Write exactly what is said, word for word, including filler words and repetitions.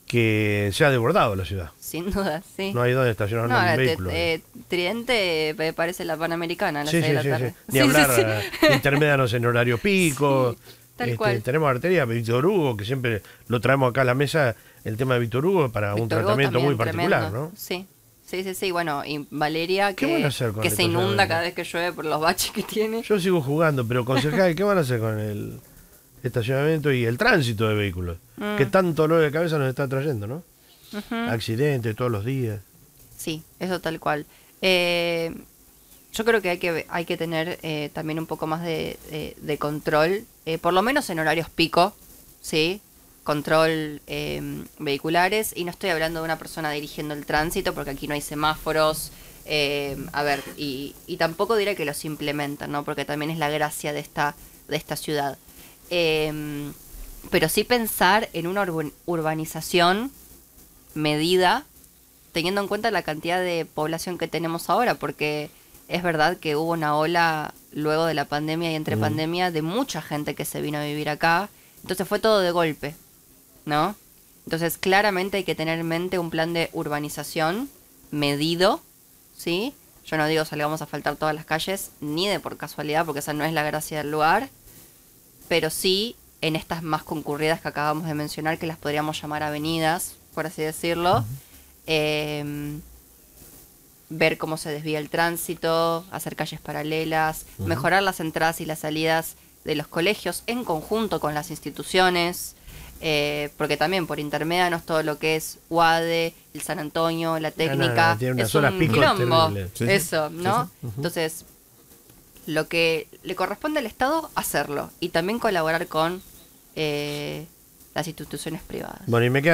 que se ha desbordado la ciudad. Sin duda, sí. No hay dónde estacionar No, un te- vehículo. eh, Tridente me parece la Panamericana a las Sí, seis sí, de sí, la sí. tarde. Ni Sí, hablar, sí, sí. eh, intermedianos en horario pico. Sí, tal Este, cual. tenemos arteria, Víctor Hugo, que siempre lo traemos acá a la mesa, el tema de Víctor Hugo para un Víctor Hugo tratamiento muy también, particular, tremendo. ¿no? Sí, sí, sí, sí. Bueno, y Valeria, ¿Qué van a que, hacer con que el se inunda estacionamiento? cada vez que llueve por los baches que tiene. Yo sigo jugando, pero concejal, ¿qué van a hacer con el estacionamiento y el tránsito de vehículos? Mm. Que tanto dolor de cabeza nos está trayendo, ¿no? Ujú. Accidentes todos los días. Sí, eso tal cual. Eh, yo creo que hay que, hay que tener eh, también un poco más de, de- de control, eh, por lo menos en horarios pico, ¿sí? Control eh, vehiculares, y no estoy hablando de una persona dirigiendo el tránsito, porque aquí no hay semáforos, eh, a ver, y, y tampoco diré que los implementan, ¿no? Porque también es la gracia de esta, de esta ciudad. Eh, pero sí pensar en una urban- urbanización medida, teniendo en cuenta la cantidad de población que tenemos ahora, porque es verdad que hubo una ola luego de la pandemia y entre Mm. pandemia de mucha gente que se vino a vivir acá, entonces fue todo de golpe, ¿no? Entonces claramente hay que tener en mente un plan de urbanización medido, ¿sí? Yo no digo salgamos a faltar todas las calles, ni de por casualidad, porque esa no es la gracia del lugar, pero sí en estas más concurridas que acabamos de mencionar, que las podríamos llamar avenidas, por así decirlo, eh, ver cómo se desvía el tránsito, hacer calles paralelas, Ujú. mejorar las entradas y las salidas de los colegios en conjunto con las instituciones, eh, porque también por intermedianos todo lo que es U A D E, el San Antonio, la técnica, no, tiene unas es horas un pico quilombo, terribles. Sí, sí. eso, ¿no? Sí, sí. Ujú. Entonces, lo que le corresponde al Estado, hacerlo, y también colaborar con eh, las instituciones privadas. Bueno, y me queda